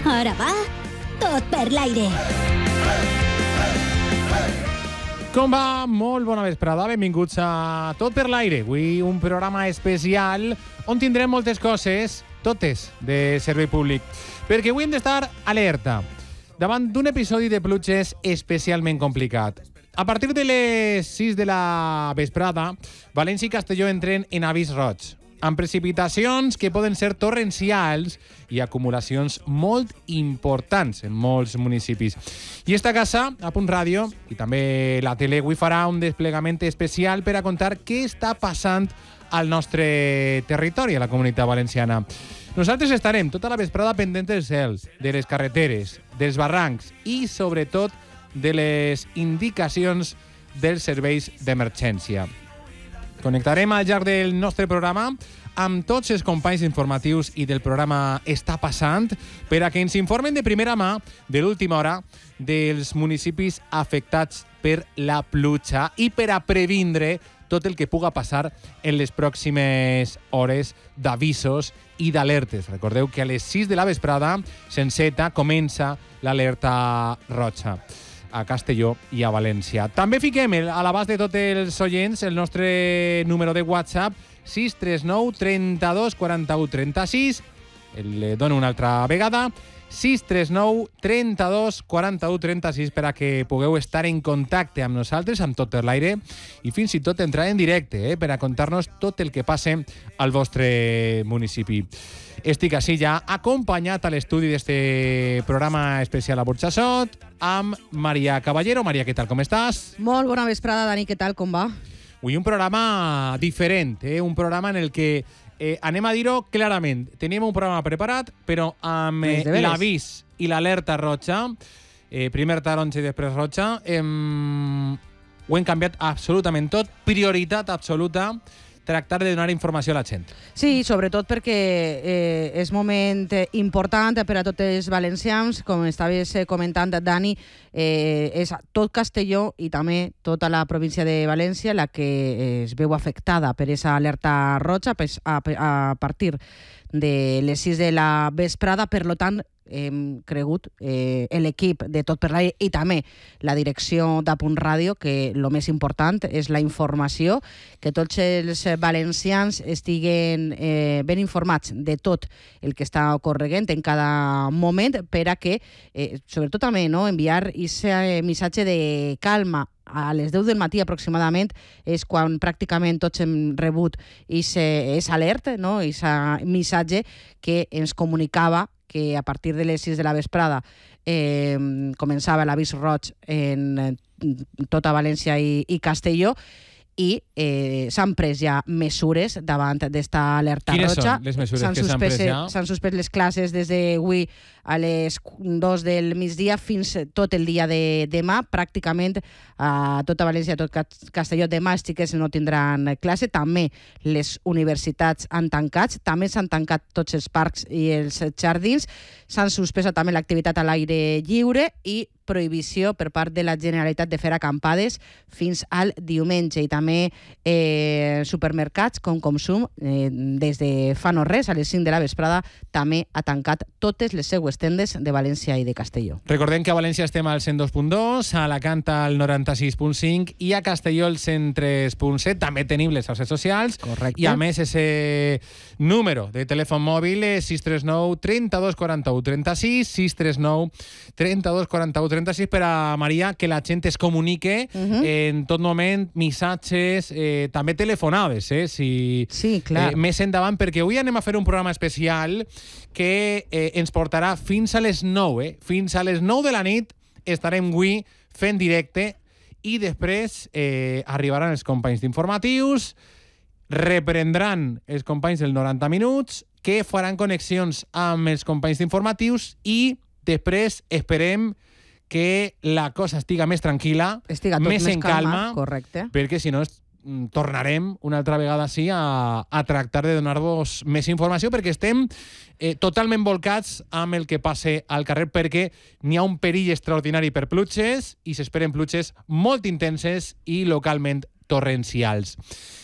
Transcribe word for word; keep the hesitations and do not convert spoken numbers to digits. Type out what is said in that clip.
Ara va, tot per l'aire. Com va? Molt bona vesprada, benvinguts a Tot per l'aire. Avui un programa especial on tindrem moltes coses, totes de servei públic, perquè avui hem d'estar alerta davant d'un episodi de pluges especialment complicat. A partir de les sis de la vesprada, València i Castelló entren en avís roig, amb precipitacions que poden ser torrencials i acumulacions molt importants en molts municipis. I esta casa, a Punt Ràdio, i també la tele, avui farà un desplegament especial per a contar què està passant al nostre territori, a la Comunitat Valenciana. Nosaltres estarem tota la vesprada pendents del cel, de les carreteres, dels barrancs i, sobretot, de les indicacions dels serveis d'emergència. Connectarem al llarg del nostre programa amb tots els companys informatius i del programa Està Passant per a que ens informen de primera mà de l'última hora dels municipis afectats per la pluja i per a previndre tot el que puga passar en les pròximes hores d'avisos i d'alertes. Recordeu que a les sis de la vesprada s'enceta, comença l'alerta roja a Castelló i a València. També fiquem a l'abast de tots els oients el nostre número de WhatsApp sis tres nou trenta-dos quaranta-u trenta-sis. El dono una altra vegada. sis tres nou trenta-dos quaranta-u trenta-sis per a que pugueu estar en contacte amb nosaltres, amb Tot per l'aire, i fins i tot entrar en directe eh, per a contar-nos tot el que passe al vostre municipi. Estic així ja acompanyat a l'estudi d'este programa especial a Burxassot amb Maria Caballero. Maria, què tal, com estàs? Molt bona vesprada, Dani, què tal, com va? Avui un programa diferent, eh? un programa en el que Eh, anem a dir-ho clarament. Teníem un programa preparat, però amb eh, l'avís i l'alerta roja, eh, primer taronja i després roja, eh, ho hem canviat absolutament tot. Prioritat absoluta, tractar de donar informació a la gent. Sí, sobretot perquè eh, és moment important per a tots els valencians. Com estaves comentant, Dani, eh, és tot Castelló i també tota la província de València la que es veu afectada per aquesta alerta roja a, a partir de les sis de la vesprada. Per tant, hem cregut, eh, l'equip de Tot per l'aire i també la direcció de Punt Ràdio, que el més important és la informació, que tots els valencians estiguen eh, ben informats de tot el que està ocorrent en cada moment, per a que, eh, sobretot també, no, enviar aquest missatge de calma. A les deu del matí aproximadament és quan pràcticament tots hem rebut aquest alert, no? Aquest missatge que ens comunicava que a partir de les sis de la vesprada eh, començava l'avís roig en tota València i, i Castelló, i eh, s'han pres ja mesures davant d'esta alerta roja. Quines són les mesures que s'han pres ja? S'han suspès les classes des d'avui a les dos del migdia fins tot el dia de demà. Pràcticament a tota València, a tot Castelló, demà els xiquets no tindran classe. També les universitats han tancat. També s'han tancat tots els parcs i els jardins. S'han suspès també l'activitat a l'aire lliure i prohibició per part de la Generalitat de fer acampades fins al diumenge. I també eh, supermercats com Consum, eh, des de fa no res, a les cinc de la vesprada, també ha tancat totes les seues tendes de València i de Castelló. Recordem que a València estem al cent dos punt dos, a Alacant al noranta-sis punt cinc i a Castelló al cent tres punt set. També tenim les xarxes socials. Correcte. I a més, ese número de telèfon mòbil és sis tres nou trenta-dos quaranta-u trenta-sis, sis tres nou trenta-dos quaranta-u trenta-sis, per a Maria, que la gent es comunique uh-huh. en tot moment, missatges, eh, també telefonades, eh, si sí, clar. Eh, més endavant, perquè avui anem a fer un programa especial que eh, ens portarà fins a les nou, eh? Fins a les nou de la nit estarem avui fent directe i després eh, arribaran els companys d'informatius, reprendran els companys del noranta minuts, que faran connexions amb els companys d'informatius i després esperem que la cosa estiga més tranquil·la, estiga tot més, més en calma, calmat, correcte. Perquè si no tornarem una altra vegada sí a, a tractar de donar-vos més informació, perquè estem eh, totalment volcats amb el que passe al carrer, perquè n'hi ha un perill extraordinari per pluges i s'esperen pluges molt intenses i localment torrencials.